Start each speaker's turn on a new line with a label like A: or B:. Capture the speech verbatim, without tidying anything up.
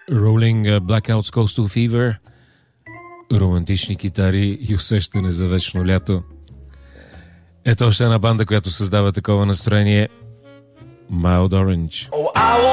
A: Rolling Blackouts Coastal Fever, романтични китари и усещане за вечно лято. Ето още една банда, която създава такова настроение. Mild Orange.
B: Oh, I